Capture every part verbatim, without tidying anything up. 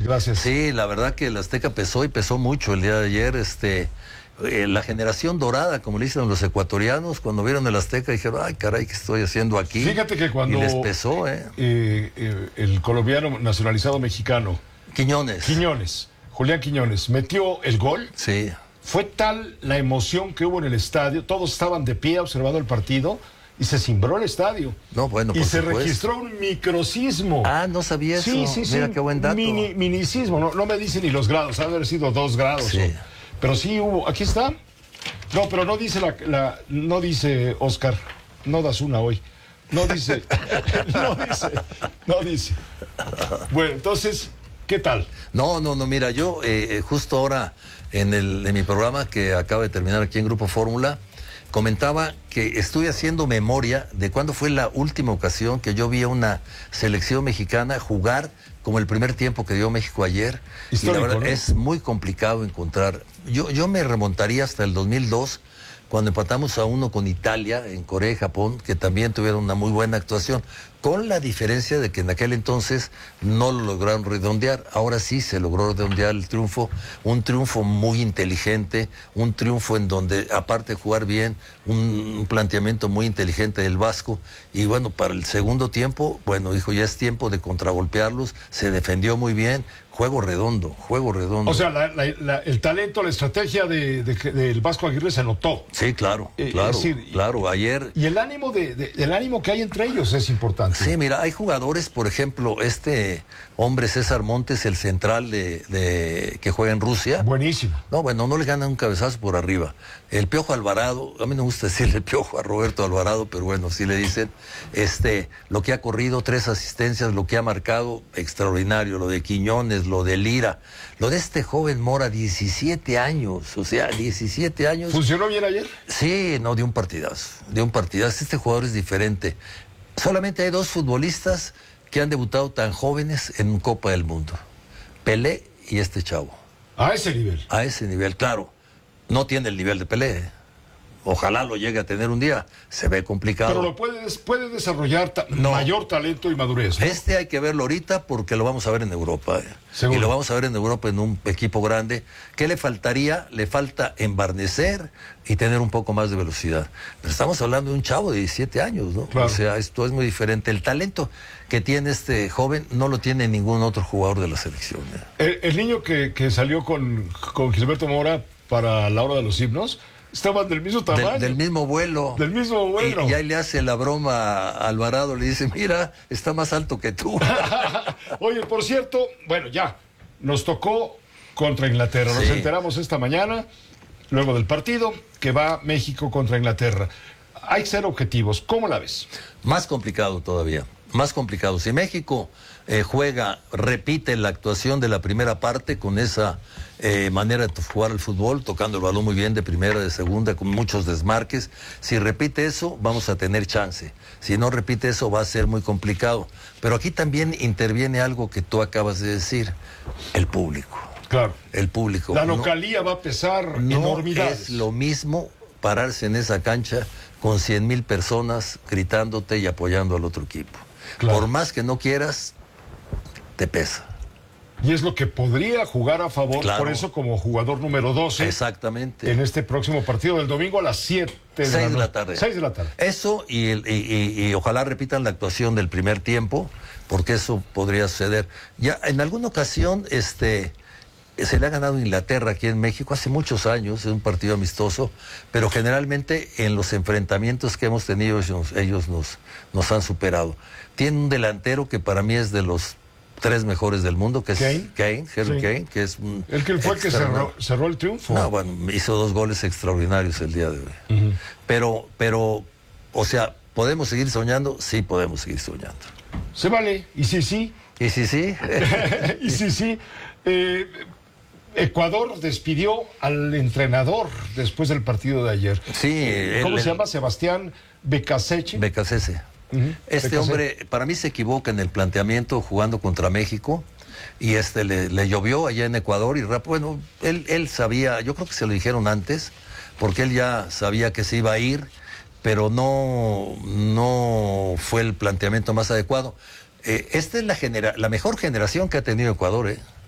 Gracias. Sí, la verdad que el Azteca pesó y pesó mucho el día de ayer. Este, eh, la generación dorada, como le dicen los ecuatorianos, cuando vieron el Azteca dijeron, ay caray, ¿qué estoy haciendo aquí? Fíjate que cuando y les pesó, ¿eh? Eh, eh, el colombiano nacionalizado mexicano, Quiñones. Quiñones, Julián Quiñones, metió el gol. Sí. Fue tal la emoción que hubo en el estadio, todos estaban de pie observando el partido y se cimbró el estadio. No, bueno, y por se supuesto. registró un microsismo. Ah, no sabía eso. Sí, sí, sí. Mira qué buen dato. Mini, minicismo, no, no me dicen ni los grados, ha de haber sido dos grados. Sí. O, pero sí hubo, aquí está. No, pero no dice la, la no dice Oscar, no das una hoy. No dice, no dice, no dice. Bueno, entonces, ¿qué tal? No, no, no, mira, yo eh, justo ahora en, el, en mi programa que acaba de terminar aquí en Grupo Fórmula, comentaba que estoy haciendo memoria de cuándo fue la última ocasión que yo vi a una selección mexicana jugar como el primer tiempo que dio México ayer. Histórico, y la verdad, ¿no? es muy complicado encontrar. Yo, yo me remontaría hasta el dos mil dos, cuando empatamos a uno con Italia, en Corea y Japón, que también tuvieron una muy buena actuación, con la diferencia de que en aquel entonces no lo lograron redondear. Ahora sí se logró redondear el triunfo, un triunfo muy inteligente, un triunfo en donde, aparte de jugar bien, un planteamiento muy inteligente del Vasco, y bueno, para el segundo tiempo, bueno, dijo, ya es tiempo de contragolpearlos, se defendió muy bien, juego redondo, juego redondo. O sea, la, la, la, el talento, la estrategia de, de, del Vasco Aguirre se notó. Sí, claro, Eh, claro, es decir, claro, ayer... Y el ánimo, de, de, el ánimo que hay entre ellos es importante. Sí, mira, hay jugadores, por ejemplo, este hombre César Montes, el central de, de que juega en Rusia. Buenísimo. No, bueno, no le gana un cabezazo por arriba. El Piojo Alvarado, a mí no me gusta decirle Piojo a Roberto Alvarado, pero bueno, sí le dicen, este, lo que ha corrido, tres asistencias, lo que ha marcado, extraordinario, lo de Quiñones, lo de Lira, lo de este joven Mora, diecisiete años, o sea, diecisiete años. ¿Funcionó bien ayer? Sí, no, de un partidazo, de un partidazo. Este jugador es diferente. Solamente hay dos futbolistas que han debutado tan jóvenes en Copa del Mundo. Pelé y este chavo. A ese nivel. A ese nivel, claro. No tiene el nivel de Pelé. ¿eh? Ojalá lo llegue a tener un día. Se ve complicado. Pero lo puede, puede desarrollar ta No. mayor talento y madurez, ¿no? Este hay que verlo ahorita porque lo vamos a ver en Europa. ¿eh? Seguro. Y lo vamos a ver en Europa en un equipo grande. ¿Qué le faltaría? Le falta embarnecer y tener un poco más de velocidad. Pero estamos hablando de un chavo de diecisiete años, ¿no? Claro. O sea, esto es muy diferente. El talento que tiene este joven no lo tiene ningún otro jugador de la selección. ¿eh? El, el niño que, que salió con, con Gilberto Mora para la hora de los himnos, estaban del mismo tamaño. Del, del mismo vuelo. Del mismo vuelo. Y, y ahí le hace la broma a Alvarado, le dice, mira, está más alto que tú. Oye, por cierto, bueno, ya, nos tocó contra Inglaterra. Nos Sí. enteramos esta mañana, luego del partido, que va México contra Inglaterra. Hay que ser objetivos. ¿Cómo la ves? Más complicado todavía, más complicado. Si México eh, juega, repite la actuación de la primera parte con esa eh, manera de jugar al fútbol, tocando el balón muy bien de primera, de segunda, con muchos desmarques, si repite eso, vamos a tener chance. Si no repite eso, va a ser muy complicado. Pero aquí también interviene algo que tú acabas de decir, el público. Claro. El público. La No- localía va a pesar No enormidades. es lo mismo pararse en esa cancha con cien mil personas gritándote y apoyando al otro equipo. Claro. Por más que no quieras, te pesa. Y es lo que podría jugar a favor, Claro. por eso como jugador número doce Exactamente. en este próximo partido del domingo a las siete de, Seis de la, la no- tarde. seis de la tarde. Eso y, el- y, y- y ojalá repitan la actuación del primer tiempo, porque eso podría suceder. Ya en alguna ocasión, este, se le ha ganado a Inglaterra aquí en México hace muchos años, es un partido amistoso, pero generalmente en los enfrentamientos que hemos tenido ellos, ellos nos, nos han superado. Tiene un delantero que para mí es de los tres mejores del mundo, que es Kane. Kane, Harry Sí. Kane, que es un El que fue el que extraordinario. cerró, cerró el triunfo. No, bueno, hizo dos goles extraordinarios el día de hoy. Uh-huh. Pero, pero, o sea, ¿podemos seguir soñando? Sí, podemos seguir soñando. Se vale. Y sí, sí. Y sí, sí. y sí, sí. Eh, Ecuador despidió al entrenador después del partido de ayer. Sí. ¿Cómo el, se llama? Sebastián Becasese. Becasese. Uh-huh. Este Becasese. Hombre, para mí se equivoca en el planteamiento jugando contra México. Y este le, le llovió allá en Ecuador y bueno, él, él sabía, yo creo que se lo dijeron antes, porque él ya sabía que se iba a ir, pero no, no fue el planteamiento más adecuado. Eh, esta es la, genera, la mejor generación que ha tenido Ecuador, ¿eh?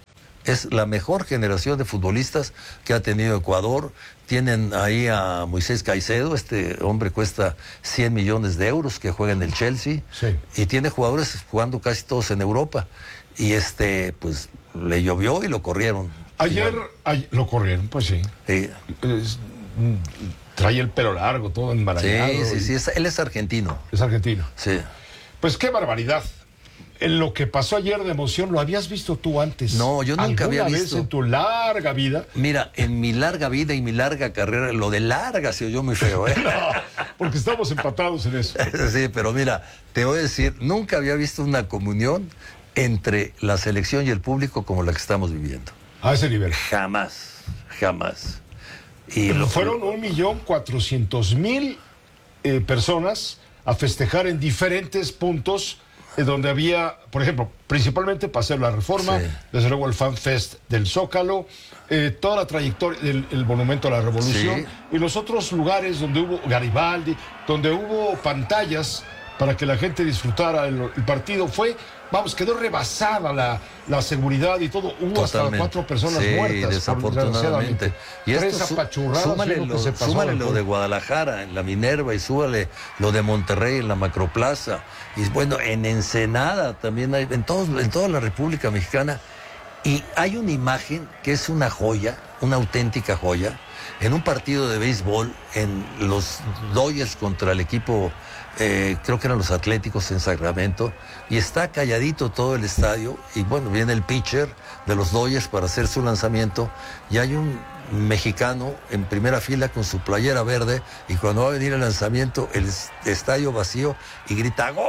Es la mejor generación de futbolistas que ha tenido Ecuador. Tienen ahí a Moisés Caicedo, este hombre cuesta cien millones de euros, que juega en el Chelsea. Sí. Y tiene jugadores jugando casi todos en Europa. Y este, pues, le llovió y lo corrieron. Ayer, ayer lo corrieron, pues sí. Sí. Es, trae el pelo largo, todo enmarañado. Sí, sí, sí, es, él es argentino. Es argentino. Sí. Pues qué barbaridad. En lo que pasó ayer de emoción, ¿lo habías visto tú antes? No, yo nunca había ¿Alguna visto. vez en tu larga vida? Mira, en mi larga vida y mi larga carrera, lo de larga se oyó muy feo, ¿eh? No, porque estamos empatados en eso. Sí, pero mira, te voy a decir, nunca había visto una comunión entre la selección y el público como la que estamos viviendo. A ese nivel. Jamás, jamás. Y lo, Fueron un millón cuatrocientos mil eh, personas a festejar en diferentes puntos eh, donde había, por ejemplo, principalmente Paseo de la Reforma, Sí. desde luego el Fan Fest del Zócalo, eh, toda la trayectoria del el Monumento a la Revolución Sí. y los otros lugares donde hubo Garibaldi, donde hubo pantallas para que la gente disfrutara el, el partido. Fue, vamos, quedó rebasada la, la seguridad y todo. Hubo hasta Totalmente. cuatro personas Sí, muertas. desafortunadamente. Y Tres esto su- apachurradas, súmale, fue lo que lo, se pasó súmale al lo pueblo. de Guadalajara en la Minerva y súmale lo de Monterrey en la Macroplaza. Y bueno, en Ensenada también hay, en, todos, en toda la República Mexicana. Y hay una imagen que es una joya, una auténtica joya, en un partido de béisbol en los Dodgers contra el equipo, eh, creo que eran los Atléticos en Sacramento, y está calladito todo el estadio, y bueno, viene el pitcher de los Dodgers para hacer su lanzamiento, y hay un mexicano en primera fila con su playera verde, y cuando va a venir el lanzamiento, el estadio vacío, y grita ¡Gol!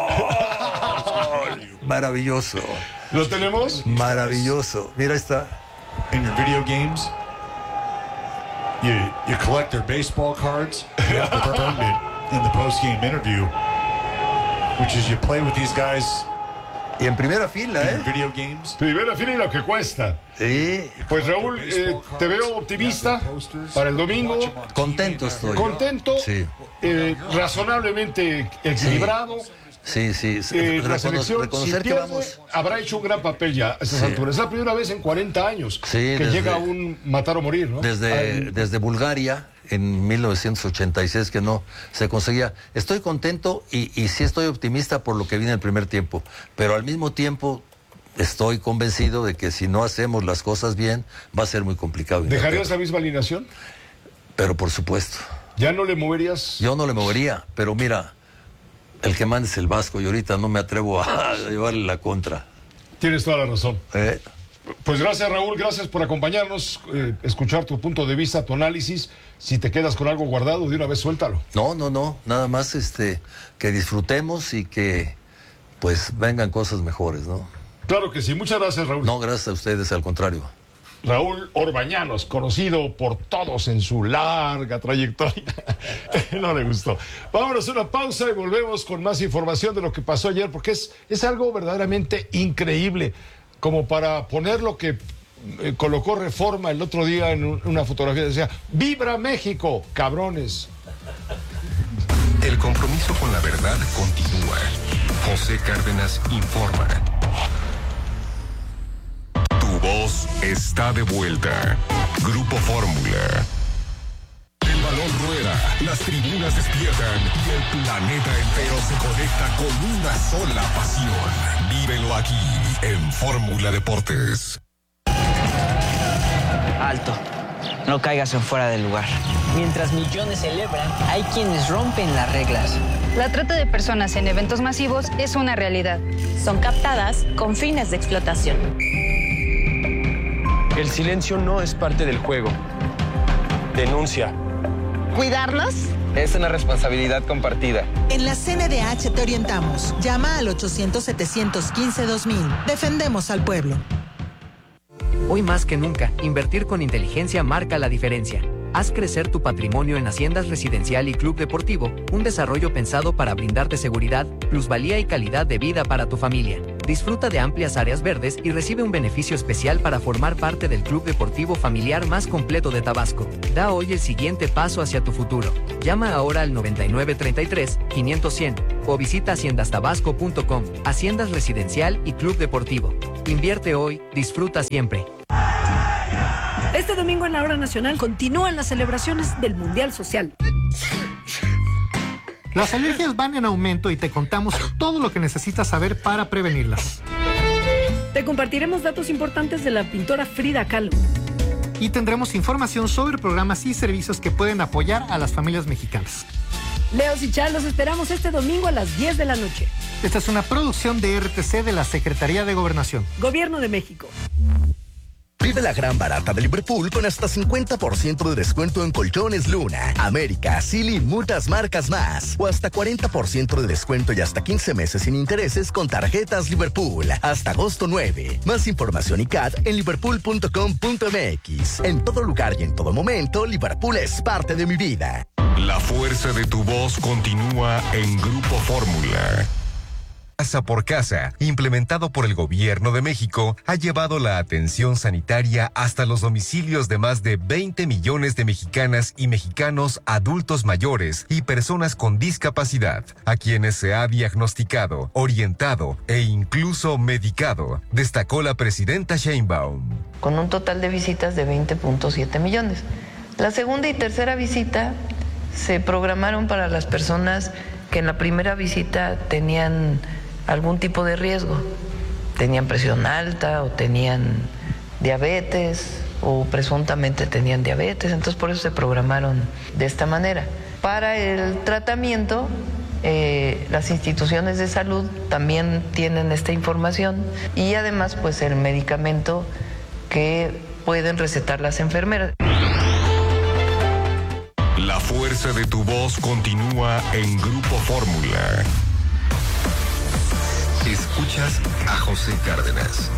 Maravilloso. ¿Lo tenemos? Maravilloso. Mira, está. In your video games, you you collect their baseball cards. You have to earn it in the post-game interview, which is you play with these guys Y en primera fila, in ¿eh? your video games. Primera fila y lo que cuesta. Sí. Pues Raúl, eh, te veo optimista para el domingo, Contento estoy. contento, Sí. eh, razonablemente equilibrado. Sí, sí. sí. Eh, la Recono- selección, reconocer si que pierde, vamos. habrá hecho un gran papel ya a estas Sí. alturas. Es la primera vez en cuarenta años Sí, que desde- llega un matar o morir, ¿no? Desde, Ay, desde Bulgaria, en mil novecientos ochenta y seis, que no se conseguía. Estoy contento y, y sí estoy optimista por lo que viene el primer tiempo, pero al mismo tiempo estoy convencido de que si no hacemos las cosas bien, va a ser muy complicado. ¿Dejarías la misma alineación? Pero por supuesto, ¿Ya no le moverías? yo no le movería, pero mira, el que manda es el Vasco y ahorita no me atrevo a llevarle la contra. Tienes toda la razón. ¿Eh? Pues gracias, Raúl, gracias por acompañarnos, eh, escuchar tu punto de vista, tu análisis. Si te quedas con algo guardado, de una vez suéltalo. No, no, no, nada más este que disfrutemos y que pues vengan cosas mejores, ¿no? Claro que sí. Muchas gracias, Raúl. No, gracias a ustedes, al contrario. Raúl Orbañanos, conocido por todos en su larga trayectoria. No le gustó. Vámonos a una pausa y volvemos con más información de lo que pasó ayer, porque es, es algo verdaderamente increíble, como para poner lo que eh, colocó Reforma el otro día en un- una fotografía, decía, ¡Vibra México, cabrones! El compromiso con la verdad continúa. José Cárdenas informa. Tu voz está de vuelta. Grupo Fórmula. El balón rueda, las tribunas despiertan y el planeta entero se conecta con una sola pasión. Vívelo aquí en Fórmula Deportes. Alto. No caigas en fuera del lugar. Mientras millones celebran, hay quienes rompen las reglas. La trata de personas en eventos masivos es una realidad. Son captadas con fines de explotación. El silencio no es parte del juego. Denuncia. ¿Cuidarlos? Es una responsabilidad compartida. En la C N D H te orientamos. Llama al ochocientos, setecientos quince, dos mil. Defendemos al pueblo. Hoy más que nunca, invertir con inteligencia marca la diferencia. Haz crecer tu patrimonio en Haciendas Residencial y Club Deportivo, un desarrollo pensado para brindarte seguridad, plusvalía y calidad de vida para tu familia. Disfruta de amplias áreas verdes y recibe un beneficio especial para formar parte del club deportivo familiar más completo de Tabasco. Da hoy el siguiente paso hacia tu futuro. Llama ahora al noventa y nueve treinta y tres, quinientos, cien o visita haciendas tabasco punto com. Haciendas Residencial y Club Deportivo. Invierte hoy, disfruta siempre. Este domingo en la Hora Nacional continúan las celebraciones del Mundial Social. Las alergias van en aumento y te contamos todo lo que necesitas saber para prevenirlas. Te compartiremos datos importantes de la pintora Frida Kahlo. Y tendremos información sobre programas y servicios que pueden apoyar a las familias mexicanas. Leos y Char, los esperamos este domingo a las diez de la noche. Esta es una producción de R T C de la Secretaría de Gobernación. Gobierno de México. Vive la gran barata de Liverpool con hasta cincuenta por ciento de descuento en colchones Luna, América, Silly y muchas marcas más. O hasta cuarenta por ciento de descuento y hasta quince meses sin intereses con tarjetas Liverpool. Hasta agosto nueve. Más información y C A D en liverpool punto com punto m x. En todo lugar y en todo momento, Liverpool es parte de mi vida. La fuerza de tu voz continúa en Grupo Fórmula. Casa por Casa, implementado por el Gobierno de México, ha llevado la atención sanitaria hasta los domicilios de más de veinte millones de mexicanas y mexicanos adultos mayores y personas con discapacidad, a quienes se ha diagnosticado, orientado e incluso medicado, destacó la presidenta Sheinbaum. Con un total de visitas de veinte punto siete millones. La segunda y tercera visita se programaron para las personas que en la primera visita tenían algún tipo de riesgo, tenían presión alta o tenían diabetes o presuntamente tenían diabetes, entonces por eso se programaron de esta manera. Para el tratamiento, eh, las instituciones de salud también tienen esta información y además pues el medicamento que pueden recetar las enfermeras. La fuerza de tu voz continúa en Grupo Fórmula. Escuchas a José Cárdenas.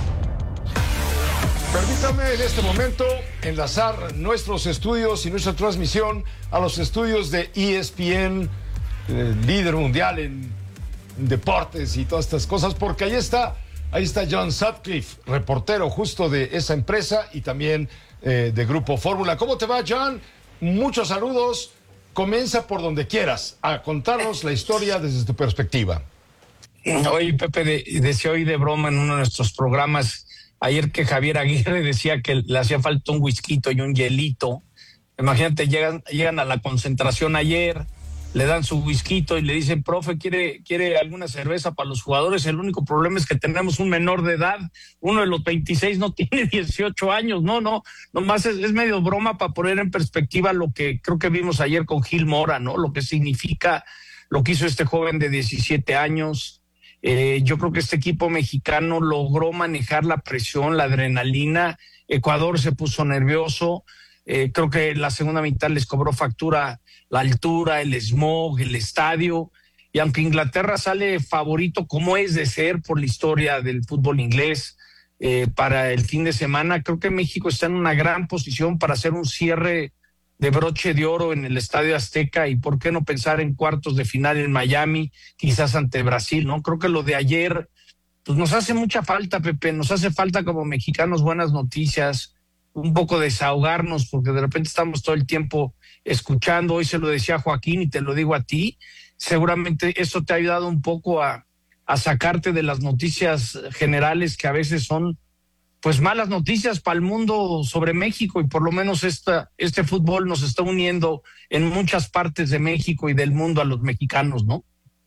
Permítame en este momento enlazar nuestros estudios y nuestra transmisión a los estudios de E S P N, eh, líder mundial en deportes y todas estas cosas, porque ahí está, ahí está John Sutcliffe, reportero justo de esa empresa y también eh, de Grupo Fórmula. ¿Cómo te va, John? Muchos saludos. Comienza por donde quieras a contarnos la historia desde tu perspectiva. Oye, Pepe, de, decía hoy de broma en uno de nuestros programas ayer que Javier Aguirre decía que le hacía falta un whisky y un hielito. Imagínate, llegan, llegan a la concentración ayer, le dan su whisky y le dicen, profe, ¿quiere, quiere alguna cerveza para los jugadores? El único problema es que tenemos un menor de edad, uno de los veintiséis no tiene dieciocho años, no, no, nomás es, es medio broma para poner en perspectiva lo que creo que vimos ayer con Gil Mora, ¿no? Lo que significa lo que hizo este joven de diecisiete años. Eh, yo creo que este equipo mexicano logró manejar la presión, la adrenalina. Ecuador se puso nervioso. Eh, creo que la segunda mitad les cobró factura la altura, el smog, el estadio. Y aunque Inglaterra sale favorito, como es de ser por la historia del fútbol inglés, eh, para el fin de semana, creo que México está en una gran posición para hacer un cierre de broche de oro en el Estadio Azteca y por qué no pensar en cuartos de final en Miami, quizás ante Brasil, ¿no? Creo que lo de ayer pues nos hace mucha falta, Pepe, nos hace falta como mexicanos buenas noticias, un poco desahogarnos, porque de repente estamos todo el tiempo escuchando. Hoy se lo decía Joaquín y te lo digo a ti, seguramente eso te ha ayudado un poco a, a sacarte de las noticias generales que a veces son pues malas noticias para el mundo sobre México, y por lo menos esta, este fútbol nos está uniendo en muchas partes de México y del mundo a los mexicanos, ¿no?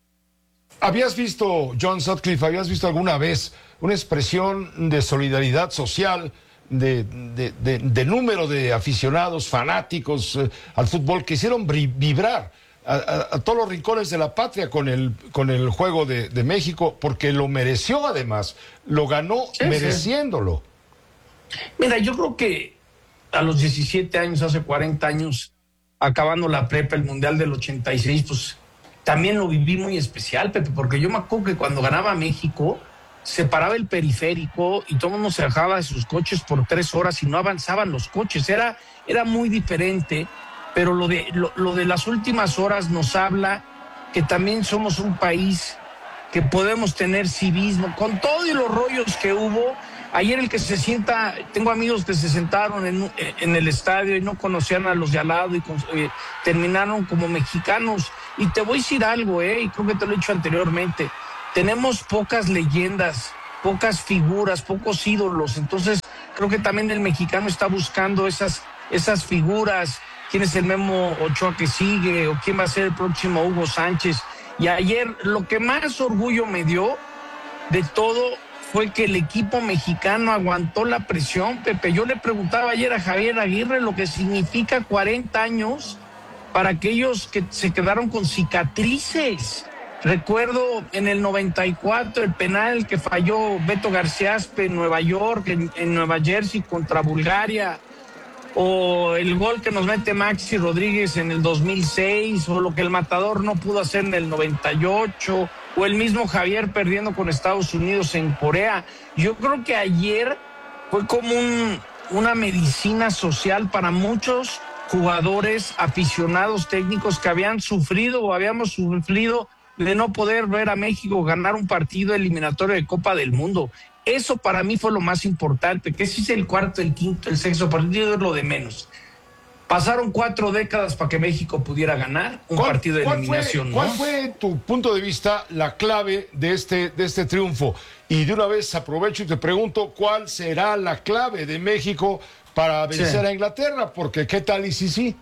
¿Habías visto, John Sutcliffe, habías visto alguna vez una expresión de solidaridad social, de, de, de, de número de aficionados, fanáticos eh, al fútbol que hicieron vibrar a, a, a todos los rincones de la patria con el, con el juego de, de México, porque lo mereció además, lo ganó sí, mereciéndolo? Sí. Mira, yo creo que a los diecisiete años, hace cuarenta años, acabando la prepa, el Mundial del ochenta y seis, pues también lo viví muy especial, Pepe, porque yo me acuerdo que cuando ganaba México, se paraba el periférico y todo el mundo se bajaba de sus coches por tres horas y no avanzaban los coches. Era, era muy diferente, pero lo de, lo, lo de las últimas horas nos habla que también somos un país que podemos tener civismo, con todos los rollos que hubo. Ayer el que se sienta, tengo amigos que se sentaron en, en el estadio y no conocían a los de al lado y eh, terminaron como mexicanos. Y te voy a decir algo, eh, y creo que te lo he dicho anteriormente, tenemos pocas leyendas pocas figuras, pocos ídolos. Entonces, creo que también el mexicano está buscando esas, esas figuras. ¿Quién es el Memo Ochoa que sigue? ¿O quién va a ser el próximo Hugo Sánchez? Y ayer lo que más orgullo me dio de todo fue que el equipo mexicano aguantó la presión, Pepe. Yo le preguntaba ayer a Javier Aguirre lo que significa cuarenta años para aquellos que se quedaron con cicatrices. Recuerdo en el noventa y cuatro el penal que falló Beto Garciaspe en Nueva York, en, en Nueva Jersey contra Bulgaria, o el gol que nos mete Maxi Rodríguez en el dos mil seis, o lo que el Matador no pudo hacer en el noventa y ocho, o el mismo Javier perdiendo con Estados Unidos en Corea. Yo creo que ayer fue como un, una medicina social para muchos jugadores, aficionados, técnicos que habían sufrido o habíamos sufrido de no poder ver a México ganar un partido eliminatorio de Copa del Mundo. Eso para mí fue lo más importante, que si es el cuarto, el quinto, el sexto partido, es lo de menos. Pasaron cuatro décadas para que México pudiera ganar un partido de eliminación. ¿Cuál ¿no? fue tu punto de vista, la clave de este, de este triunfo? Y de una vez aprovecho y te pregunto, ¿cuál será la clave de México para vencer Sí. a Inglaterra? Porque ¿qué tal y si sí?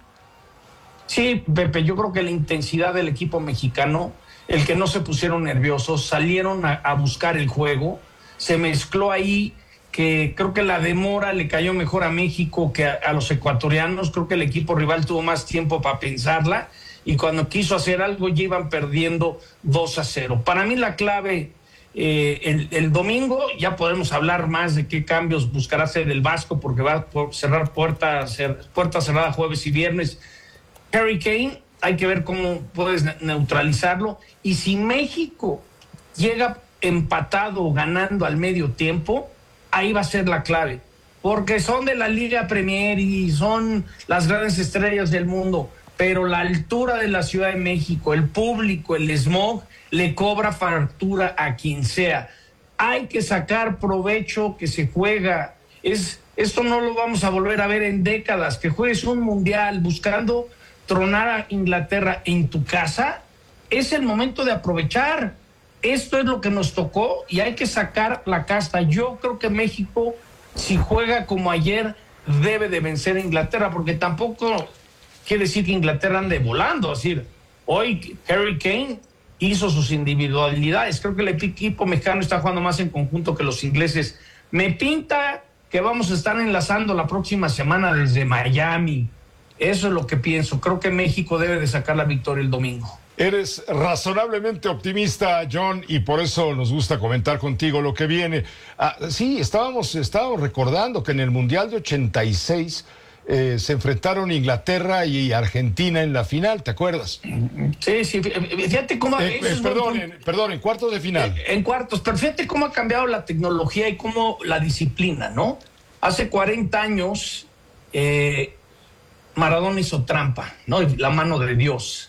Sí, Pepe, yo creo que la intensidad del equipo mexicano, el que no se pusieron nerviosos, salieron a, a buscar el juego, se mezcló ahí, que creo que la demora le cayó mejor a México que a, a los ecuatorianos. Creo que el equipo rival tuvo más tiempo para pensarla y cuando quiso hacer algo ya iban perdiendo dos a cero. Para mí la clave, eh, el, el domingo ya podemos hablar más de qué cambios buscará hacer el Vasco, porque va a cerrar puertas cer, puerta cerrada jueves y viernes. Harry Kane, hay que ver cómo puedes neutralizarlo, y si México llega empatado o ganando al medio tiempo, ahí va a ser la clave, porque son de la Liga Premier y son las grandes estrellas del mundo, pero la altura de la Ciudad de México, el público, el smog, le cobra factura a quien sea. Hay que sacar provecho que se juega. Es, esto no lo vamos a volver a ver en décadas, que juegues un mundial buscando tronar a Inglaterra en tu casa. Es el momento de aprovechar. Esto es lo que nos tocó y hay que sacar la casta. Yo creo que México, si juega como ayer, debe de vencer a Inglaterra, porque tampoco quiere decir que Inglaterra ande volando. Es decir, hoy Harry Kane hizo sus individualidades. Creo que el equipo mexicano está jugando más en conjunto que los ingleses. Me pinta que vamos a estar enlazando la próxima semana desde Miami. Eso es lo que pienso. Creo que México debe de sacar la victoria el domingo. Eres razonablemente optimista, John, y por eso nos gusta comentar contigo lo que viene. Ah, sí, estábamos, estábamos recordando que en el Mundial de ochenta y seis eh, se enfrentaron Inglaterra y Argentina en la final, ¿te acuerdas? Sí, sí, fíjate cómo... Eh, eh, perdón, en, perdón, en cuartos de final. En, en cuartos, pero fíjate cómo ha cambiado la tecnología y cómo la disciplina, ¿no? Hace cuarenta años, eh, Maradona hizo trampa, ¿no? La mano de Dios.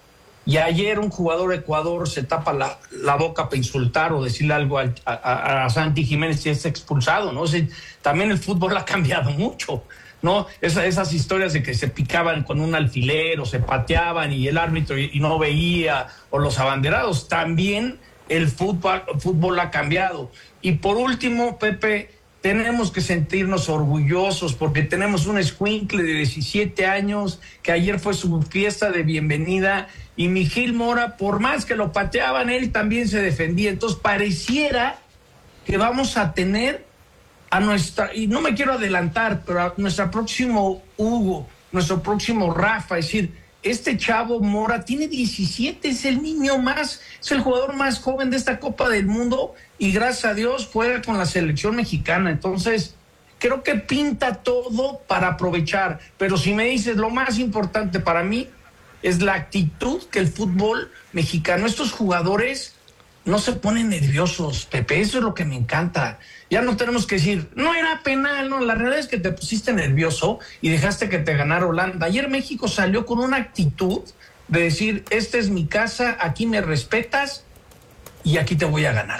Y ayer un jugador de Ecuador se tapa la, la boca para insultar o decirle algo a, a, a Santi Jiménez y es expulsado, ¿no? O sea, también el fútbol ha cambiado mucho, ¿no? Esa, esas historias de que se picaban con un alfiler o se pateaban y el árbitro y, y no veía, o los abanderados. También el fútbol, fútbol ha cambiado. Y por último, Pepe, tenemos que sentirnos orgullosos porque tenemos un escuincle de diecisiete años que ayer fue su fiesta de bienvenida y Miguel Mora, por más que lo pateaban, él también se defendía. Entonces pareciera que vamos a tener a nuestra, y no me quiero adelantar, pero a nuestro próximo Hugo, nuestro próximo Rafa, es decir, este chavo Mora tiene diecisiete, es el niño más, es el jugador más joven de esta Copa del Mundo y gracias a Dios juega con la selección mexicana. Entonces, creo que pinta todo para aprovechar. Pero si me dices, lo más importante para mí es la actitud que el fútbol mexicano, estos jugadores no se ponen nerviosos, Pepe, eso es lo que me encanta. Ya no tenemos que decir, no era penal, no, la realidad es que te pusiste nervioso y dejaste que te ganara Holanda. Ayer México salió con una actitud de decir, esta es mi casa, aquí me respetas y aquí te voy a ganar.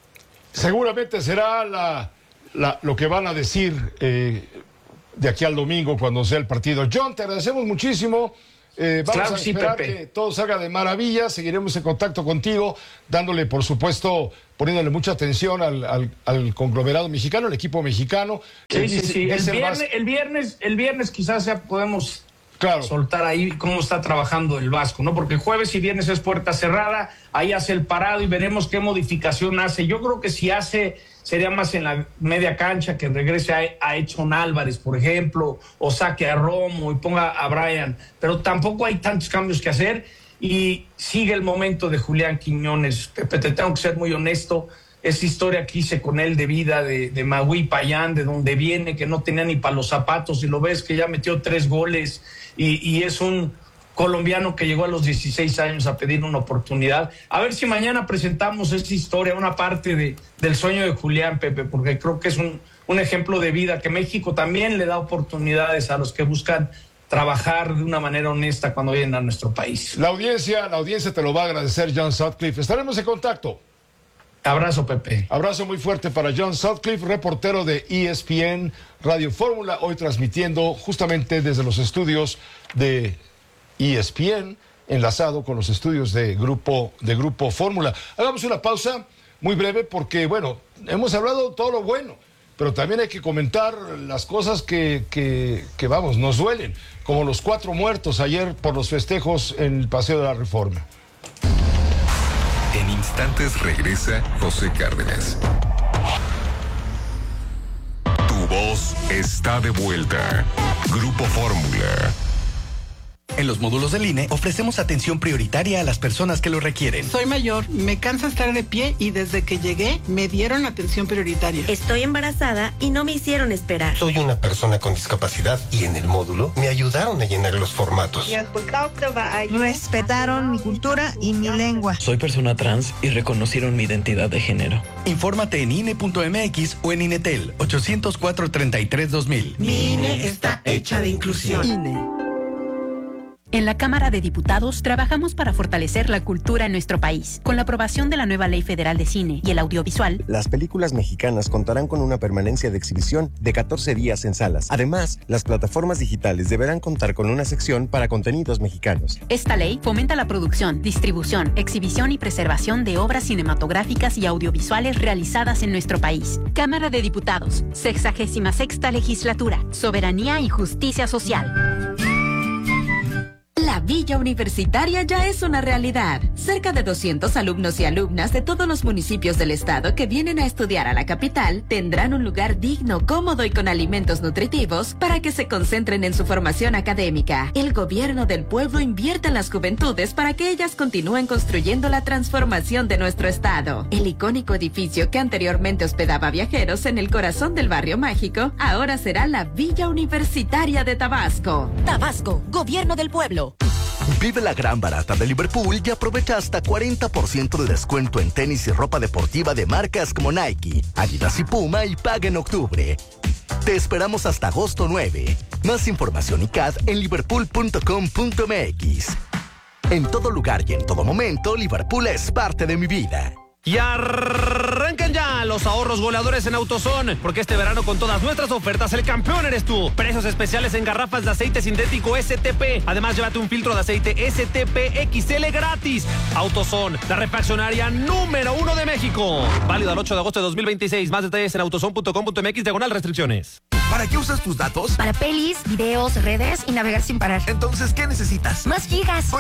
Seguramente será la, la, lo que van a decir eh, de aquí al domingo cuando sea el partido. John, te agradecemos muchísimo. Eh, vamos claro, a sí, esperar Pepe. que todo salga de maravilla. Seguiremos en contacto contigo, dándole, por supuesto, poniéndole mucha atención al, al, al conglomerado mexicano, al equipo mexicano. Sí, Eh, sí, dice- sí. El dice viernes, más- el viernes, el viernes quizás ya podemos Claro. soltar ahí cómo está trabajando el Vasco, ¿no? Porque jueves y viernes es puerta cerrada, ahí hace el parado y veremos qué modificación hace. Yo creo que si hace, sería más en la media cancha, que regrese a, a Edson Álvarez, por ejemplo, o saque a Romo y ponga a Brian, pero tampoco hay tantos cambios que hacer y sigue el momento de Julián Quiñones. Pepe, te tengo que ser muy honesto, esa historia que hice con él de vida de, de Magui Payán, de donde viene, que no tenía ni para los zapatos, y lo ves que ya metió tres goles y, y es un colombiano que llegó a los dieciséis años a pedir una oportunidad. A ver si mañana presentamos esta historia, una parte de, del sueño de Julián, Pepe, porque creo que es un, un ejemplo de vida, que México también le da oportunidades a los que buscan trabajar de una manera honesta cuando vienen a nuestro país. La audiencia, la audiencia te lo va a agradecer, John Sutcliffe. Estaremos en contacto. Abrazo, Pepe. Abrazo muy fuerte para John Sutcliffe, reportero de E S P N Radio Fórmula, hoy transmitiendo justamente desde los estudios de E S P N, enlazado con los estudios de Grupo, de Grupo Fórmula. Hagamos una pausa muy breve porque, bueno, hemos hablado todo lo bueno, pero también hay que comentar las cosas que, que, que, vamos, nos duelen, como los cuatro muertos ayer por los festejos en el Paseo de la Reforma. En instantes regresa José Cárdenas. Tu voz está de vuelta. Grupo Fórmula. En los módulos del I N E ofrecemos atención prioritaria a las personas que lo requieren. Soy mayor, me cansa estar de pie y desde que llegué me dieron atención prioritaria. Estoy embarazada y no me hicieron esperar. Soy una persona con discapacidad y en el módulo me ayudaron a llenar los formatos. Respetaron mi cultura y mi lengua. Soy persona trans y reconocieron mi identidad de género. Infórmate en I N E punto M X o en INETEL ochocientos cuatro, treinta y tres, dos mil. Mi I N E está hecha de inclusión. I N E. En la Cámara de Diputados trabajamos para fortalecer la cultura en nuestro país. Con la aprobación de la nueva Ley Federal de Cine y el Audiovisual, las películas mexicanas contarán con una permanencia de exhibición de catorce días en salas. Además, las plataformas digitales deberán contar con una sección para contenidos mexicanos. esta ley fomenta la producción, distribución, exhibición y preservación de obras cinematográficas y audiovisuales realizadas en nuestro país. Cámara de Diputados, sexagésima sexta legislatura, soberanía y justicia social. La Villa Universitaria ya es una realidad. Cerca de doscientos alumnos y alumnas de todos los municipios del estado que vienen a estudiar a la capital tendrán un lugar digno, cómodo y con alimentos nutritivos para que se concentren en su formación académica. El gobierno del pueblo invierte en las juventudes para que ellas continúen construyendo la transformación de nuestro estado. El icónico edificio que anteriormente hospedaba viajeros en el corazón del barrio mágico ahora será la Villa Universitaria de Tabasco. Tabasco, gobierno del pueblo. Vive la gran barata de Liverpool y aprovecha hasta cuarenta por ciento de descuento en tenis y ropa deportiva de marcas como Nike, Adidas y Puma y paga en octubre. Te esperamos hasta agosto nueve. Más información y C A D en liverpool punto com punto M X. En todo lugar y en todo momento, Liverpool es parte de mi vida. Y arrancan ya los ahorros goleadores en AutoZone, porque este verano con todas nuestras ofertas el campeón eres tú. Precios especiales en garrafas de aceite sintético S T P. Además, llévate un filtro de aceite S T P X L gratis. AutoZone, la refaccionaria número uno de México. Válido al ocho de agosto de dos mil veintiséis. Más detalles en autozone punto com punto M X, diagonal restricciones. ¿Para qué usas tus datos? Para pelis, videos, redes y navegar sin parar. Entonces, ¿qué necesitas? Más gigas.